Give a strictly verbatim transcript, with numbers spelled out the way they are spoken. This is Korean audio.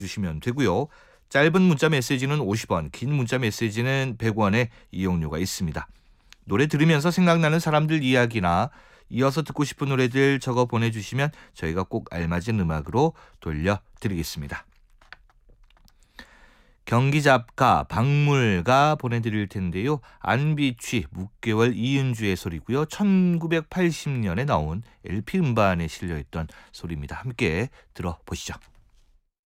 주시면 되고요. 짧은 문자 메시지는 오십 원, 긴 문자 메시지는 백 원의 이용료가 있습니다. 노래 들으면서 생각나는 사람들 이야기나 이어서 듣고 싶은 노래들 적어 보내주시면 저희가 꼭 알맞은 음악으로 돌려드리겠습니다. 경기잡가 박물가 보내드릴 텐데요. 안비취 묵개월 이은주의 소리고요. 천구백팔십 년에 나온 엘피 음반에 실려있던 소리입니다. 함께 들어보시죠.